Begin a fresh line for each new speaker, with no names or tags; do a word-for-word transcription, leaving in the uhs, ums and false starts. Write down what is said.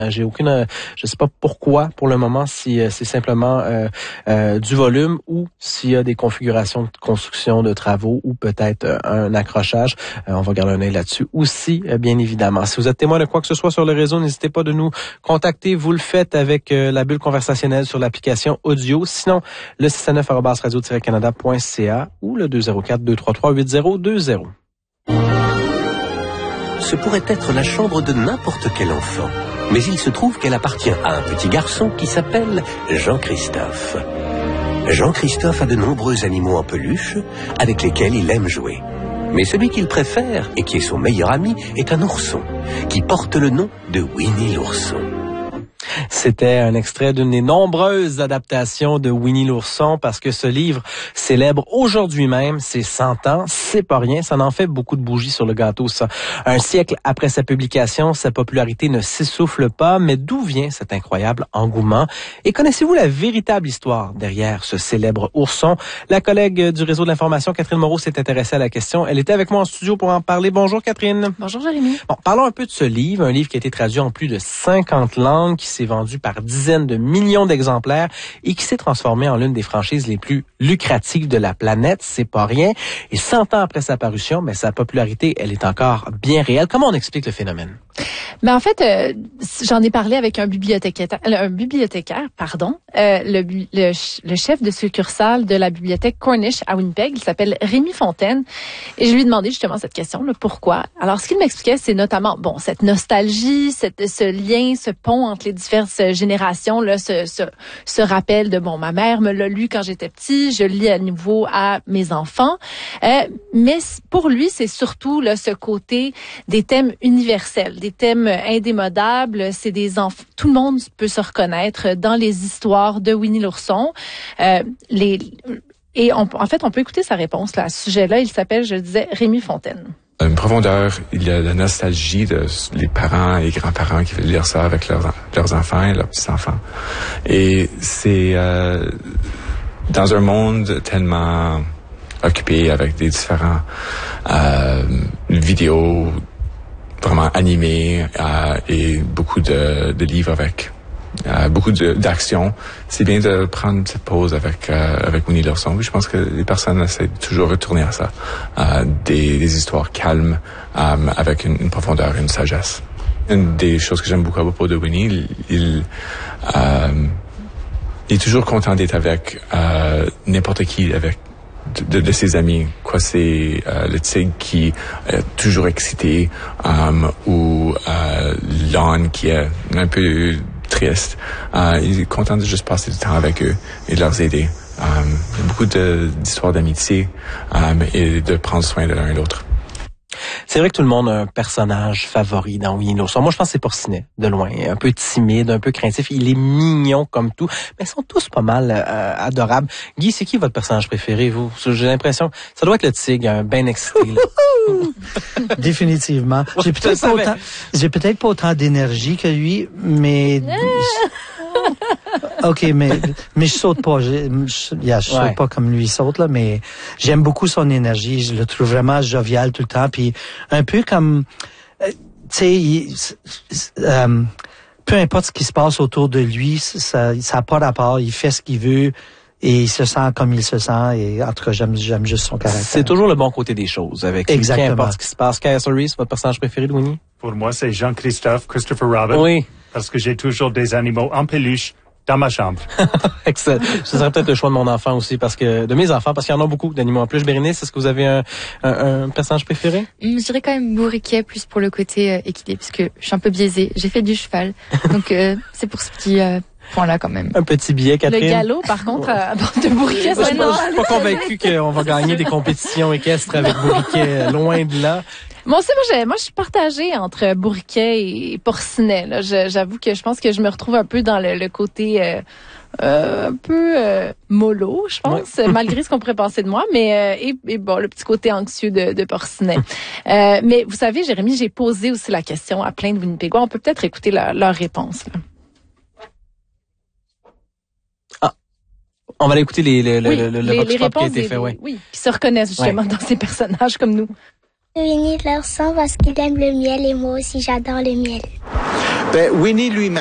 J'ai aucune, euh, je sais pas pourquoi pour le moment, si euh, c'est simplement euh, euh, du volume ou s'il y a des configurations de construction de travaux ou peut-être euh, un accrochage. Euh, on va garder un œil là-dessus aussi, euh, bien évidemment. Si vous êtes témoin de quoi que ce soit sur le réseau, n'hésitez pas de nous contacter. Vous le faites avec euh, la bulle conversationnelle sur l'application audio. Sinon, le six cent neuf arobase radio tiret canada point c a ou le deux zéro quatre deux trois trois huit zéro deux zéro.
Ce pourrait être la chambre de n'importe quel enfant. Mais il se trouve qu'elle appartient à un petit garçon qui s'appelle Jean-Christophe. Jean-Christophe a de nombreux animaux en peluche avec lesquels il aime jouer. Mais celui qu'il préfère et qui est son meilleur ami est un ourson qui porte le nom de Winnie l'ourson.
C'était un extrait d'une des nombreuses adaptations de Winnie l'ourson parce que ce livre célèbre aujourd'hui même ses cent ans. C'est pas rien, ça en fait beaucoup de bougies sur le gâteau, ça. Un siècle après sa publication, sa popularité ne s'essouffle pas, mais d'où vient cet incroyable engouement? Et connaissez-vous la véritable histoire derrière ce célèbre ourson? La collègue du réseau de l'information, Catherine Moreau, s'est intéressée à la question. Elle était avec moi en studio pour en parler. Bonjour Catherine.
Bonjour Jérémy.
Bon, parlons un peu de ce livre, un livre qui a été traduit en plus de cinquante langues, qui s'est vendu par dizaines de millions d'exemplaires et qui s'est transformé en l'une des franchises les plus lucratives de la planète. C'est pas rien. Et cent ans après sa parution, mais sa popularité, elle est encore bien réelle. Comment on explique le phénomène?
Ben en fait, euh, j'en ai parlé avec un bibliothécaire, un bibliothécaire, pardon, euh, le, le, le chef de succursale de la bibliothèque Cornish à Winnipeg. Il s'appelle Rémi Fontaine, et je lui ai demandé justement cette question, là, pourquoi. Alors, ce qu'il m'expliquait, c'est notamment bon cette nostalgie, cette, ce lien, ce pont entre les diverses générations, là, ce, ce, ce rappel de bon, ma mère me l'a lu quand j'étais petit, je le lis à nouveau à mes enfants. Euh, mais pour lui, c'est surtout là ce côté des thèmes universels, des thèmes indémodables. C'est des enfants, tout le monde peut se reconnaître dans les histoires de Winnie l'ourson. Euh, les et on, en fait, on peut écouter sa réponse là à ce sujet-là. Il s'appelle, je le disais, Rémi Fontaine.
Une profondeur, il y a la nostalgie de les parents et les grands-parents qui veulent lire ça avec leurs, leurs enfants et leurs petits-enfants. Et c'est euh, dans un monde tellement occupé avec des différents euh, vidéos vraiment animées euh, et beaucoup de, de livres avec euh, beaucoup de, d'action. C'est bien de prendre une petite pause avec euh, avec Winnie l'ourson. Je pense que les personnes essaient de toujours retourner à ça, euh, des, des histoires calmes euh, avec une, une profondeur, une sagesse. Une des choses que j'aime beaucoup à propos de Winnie, il, il, euh, il est toujours content d'être avec euh, n'importe qui, avec De, de ses amis, quoi, c'est euh, le tigre qui est toujours excité um, ou euh, l'âne qui est un peu triste. Euh, il est content de juste passer du temps avec eux et de leur aider. Um, il y a beaucoup de, d'histoires d'amitié um, et de prendre soin de l'un et l'autre.
C'est vrai que tout le monde a un personnage favori dans Winnie l'ourson. Moi, je pense que c'est Porcinet, de loin. Un peu timide, un peu craintif. Il est mignon comme tout. Mais ils sont tous pas mal euh, adorables. Guy, c'est qui votre personnage préféré, vous? J'ai l'impression que ça doit être le tigre, bien excité. Là.
Définitivement. J'ai peut-être pas autant, j'ai peut-être pas autant d'énergie que lui, mais... OK, mais mais je saute pas. Je, je, yeah, je saute ouais. pas comme lui saute là, mais j'aime beaucoup son énergie. Je le trouve vraiment jovial tout le temps, puis un peu comme, euh, tu sais, euh, peu importe ce qui se passe autour de lui, ça ça a pas rapport. Il fait ce qu'il veut et il se sent comme il se sent. Et en tout cas, j'aime j'aime juste son caractère.
C'est toujours le bon côté des choses avec lui. Exactement. Peu importe ce qui se passe. Kaya Soris, votre personnage préféré de Winnie?
Pour moi, c'est Jean-Christophe, Christopher Robin.
Oui.
Parce que j'ai toujours des animaux en peluche dans ma chambre.
Excellent. Ce serait peut-être le choix de mon enfant aussi, parce que de mes enfants, parce qu'il y en a beaucoup d'animaux en peluche. Bérénice, est-ce que vous avez un, un, un personnage préféré?
Je dirais quand même Bourriquet, plus pour le côté euh, équidé, parce que je suis un peu biaisée. J'ai fait du cheval, donc euh, c'est pour ce petit euh, point-là quand même.
Un petit billet, Catherine.
Le galop, par contre, euh, de Bourriquet,
je suis pas, je suis pas convaincu qu'on va gagner des compétitions équestres avec Bourriquet, loin de là.
Moi aussi, moi, j'ai, moi, je suis partagée entre Bourriquet et Porcinet. Là. Je, j'avoue que je pense que je me retrouve un peu dans le, le côté euh, euh, un peu euh, mollo, je pense, ouais. malgré ce qu'on pourrait penser de moi. Mais euh, et, et bon, le petit côté anxieux de, de Porcinet. euh, mais vous savez, Jérémy, j'ai posé aussi la question à plein de Winnipégois. On peut peut-être écouter leur, leur réponse. Là.
Ah, on va aller écooter les, les,
oui,
le, le,
les,
le
les réponses
qui a été fait,
des,
ouais.
oui, qui se reconnaissent justement ouais. dans ces personnages comme nous.
Winnie l'ourson parce qu'il aime le miel et moi aussi j'adore le miel. Ben, Winnie lui-même.